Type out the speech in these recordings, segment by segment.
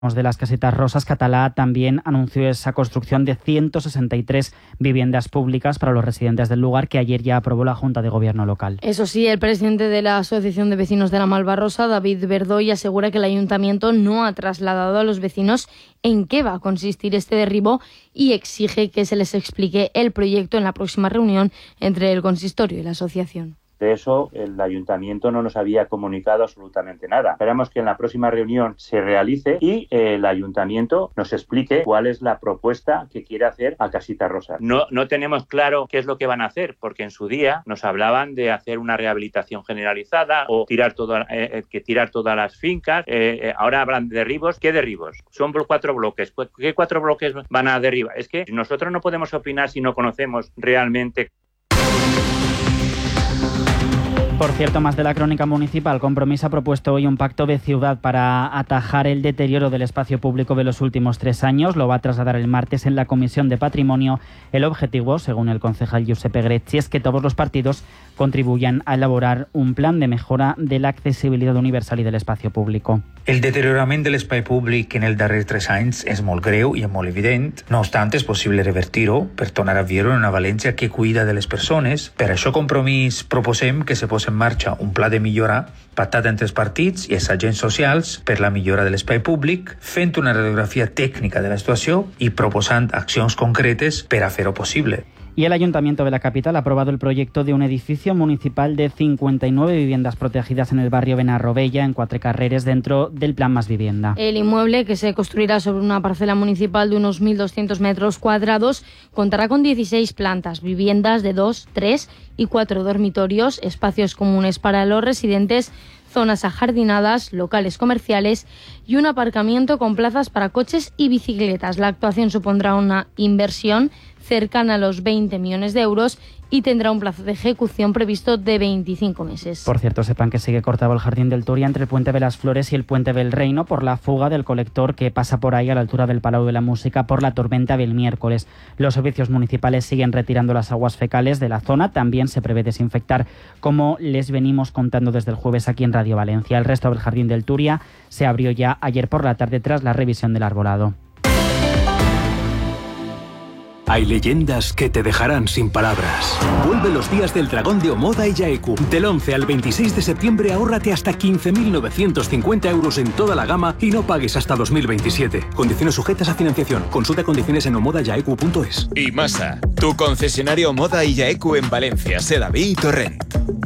de las Casetas Rosas, Catalá también anunció esa construcción de 163 viviendas públicas para los residentes del lugar que ayer ya aprobó la Junta de Gobierno local. Eso sí, el presidente de la Asociación de Vecinos de la Malvarrosa, David Verdoy, asegura que el ayuntamiento no ha trasladado a los vecinos en qué va a consistir este derribo y exige que se les explique el proyecto en la próxima reunión entre el consistorio y la asociación. De eso el ayuntamiento no nos había comunicado absolutamente nada. Esperamos que en la próxima reunión se realice y el ayuntamiento nos explique cuál es la propuesta que quiere hacer a Casitas Rosas. No tenemos claro qué es lo que van a hacer, porque en su día nos hablaban de hacer una rehabilitación generalizada o tirar todas las fincas. Ahora hablan de derribos. ¿Qué derribos? Son 4 bloques. ¿Qué 4 bloques van a derribar? Es que nosotros no podemos opinar si no conocemos realmente. Por cierto, más de la crónica municipal, Compromís ha propuesto hoy un pacto de ciudad para atajar el deterioro del espacio público de los últimos 3 años. Lo va a trasladar el martes en la Comisión de Patrimonio. El objetivo, según el concejal Giuseppe Grezzi, es que todos los partidos contribuyan a elaborar un plan de mejora de la accesibilitat universal i de l'espai públic. El deteriorament de l'espai públic en els darrers 3 anys és molt greu i és molt evident. No obstant, és possible revertir-ho per tornar a viure una València que cuida de les persones. Per això, Compromís, proposem que se posi en marxa un pla de millora pactat entre els partits i els agents socials per la millora de l'espai públic, fent una radiografia tècnica de la situació i proposant accions concretes per a fer-ho possible. Y el Ayuntamiento de la capital ha aprobado el proyecto de un edificio municipal de 59 viviendas protegidas en el barrio Benarrobella, en 4 carreres, dentro del Plan Más Vivienda. El inmueble, que se construirá sobre una parcela municipal de unos 1.200 metros cuadrados, contará con 16 plantas, viviendas de 2, 3 y 4 dormitorios, espacios comunes para los residentes, zonas ajardinadas, locales comerciales y un aparcamiento con plazas para coches y bicicletas. La actuación supondrá una inversión cercana a los 20 millones de euros y tendrá un plazo de ejecución previsto de 25 meses. Por cierto, sepan que sigue cortado el Jardín del Turia entre el Puente de las Flores y el Puente del Reino por la fuga del colector que pasa por ahí a la altura del Palau de la Música por la tormenta del miércoles. Los servicios municipales siguen retirando las aguas fecales de la zona. También se prevé desinfectar, como les venimos contando desde el jueves aquí en Radio Valencia. El resto del Jardín del Turia se abrió ya ayer por la tarde tras la revisión del arbolado. Hay leyendas que te dejarán sin palabras. Vuelve los días del dragón de Omoda y Yaeku. Del 11 al 26 de septiembre ahórrate hasta 15.950 euros en toda la gama y no pagues hasta 2027. Condiciones sujetas a financiación. Consulta condiciones en omodayaeku.es. Y Masa, tu concesionario Omoda y Yaeku en Valencia, Sedaví y Torrent.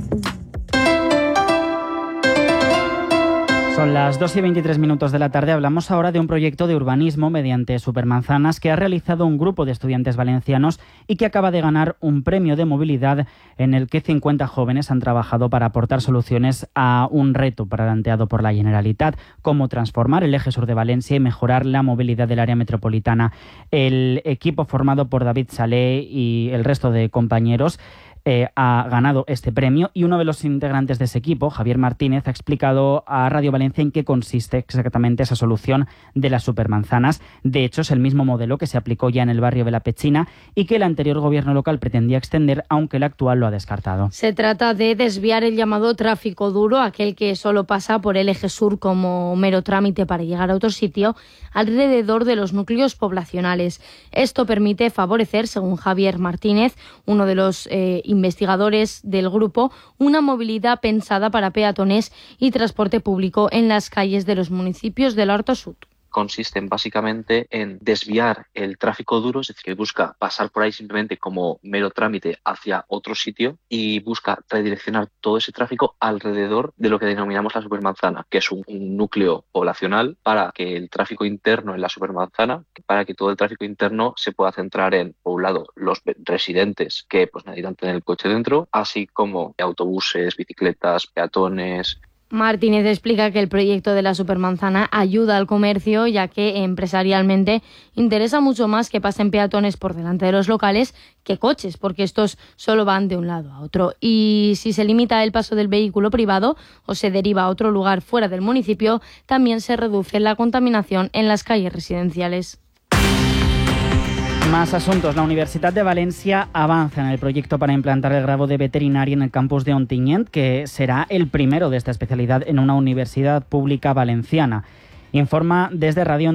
Son las 2:23 de la tarde. Hablamos ahora de un proyecto de urbanismo mediante supermanzanas que ha realizado un grupo de estudiantes valencianos y que acaba de ganar un premio de movilidad en el que 50 jóvenes han trabajado para aportar soluciones a un reto planteado por la Generalitat, cómo transformar el eje sur de Valencia y mejorar la movilidad del área metropolitana. El equipo formado por David Salé y el resto de compañeros ha ganado este premio y uno de los integrantes de ese equipo, Javier Martínez, ha explicado a Radio Valencia en qué consiste exactamente esa solución de las supermanzanas. De hecho, es el mismo modelo que se aplicó ya en el barrio de La Pechina y que el anterior gobierno local pretendía extender, aunque el actual lo ha descartado. Se trata de desviar el llamado tráfico duro, aquel que solo pasa por el eje sur como mero trámite para llegar a otro sitio, alrededor de los núcleos poblacionales. Esto permite favorecer, según Javier Martínez, uno de los investigadores del grupo, una movilidad pensada para peatones y transporte público en las calles de los municipios del Horta Sud. Consisten básicamente en desviar el tráfico duro, es decir, que busca pasar por ahí simplemente como mero trámite hacia otro sitio y busca redireccionar todo ese tráfico alrededor de lo que denominamos la supermanzana, que es un núcleo poblacional para que el tráfico interno en la supermanzana, para que todo el tráfico interno se pueda centrar en, por un lado, los residentes que pues necesitan tener el coche dentro, así como autobuses, bicicletas, peatones. Martínez explica que el proyecto de la supermanzana ayuda al comercio, ya que empresarialmente interesa mucho más que pasen peatones por delante de los locales que coches, porque estos solo van de un lado a otro. Y si se limita el paso del vehículo privado o se deriva a otro lugar fuera del municipio, también se reduce la contaminación en las calles residenciales. Más asuntos. La Universitat de Valencia avanza en el proyecto para implantar el grado de veterinaria en el campus de Ontinyent, que será el primero de esta especialidad en una universidad pública valenciana. Informa desde Radio